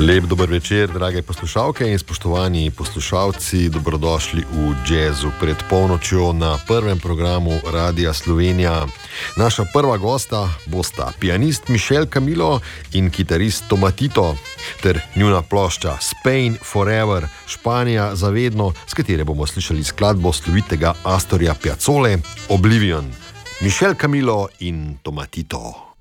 Lep dober večer, drage poslušalke in spoštovani poslušalci, dobrodošli v Jazzu pred polnočjo na prvem programu Radia Slovenija. Naša prva gosta bosta pianist Michel Camilo in kitarist Tomatito ter njuna plošča Spain Forever, Španija za vedno, s katere bomo slišali skladbo slovitega Astorja Piazzole Oblivion. Michel Camilo in Tomatito.